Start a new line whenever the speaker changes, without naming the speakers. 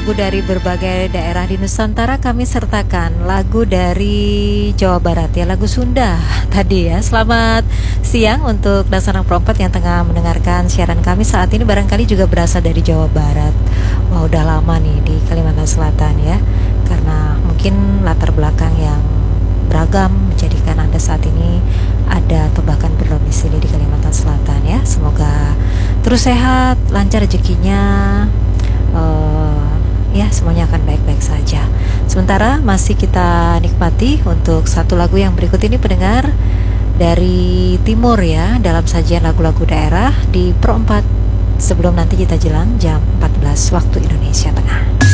lagu dari berbagai daerah di Nusantara, kami sertakan lagu dari Jawa Barat ya, lagu Sunda tadi ya. Selamat siang untuk Dasarang Perempat yang tengah mendengarkan siaran kami saat ini, barangkali juga berasal dari Jawa Barat. Wah, udah lama nih di Kalimantan Selatan ya, karena mungkin latar belakang yang beragam menjadikan Anda saat ini ada atau bahkan berdomisili di Kalimantan Selatan ya. Semoga terus sehat, lancar rezekinya, ya semuanya akan baik-baik saja. Sementara masih kita nikmati untuk satu lagu yang berikut ini pendengar, dari timur ya, dalam sajian lagu-lagu daerah di Pro 4 sebelum nanti kita jelang jam 14 waktu Indonesia Tengah.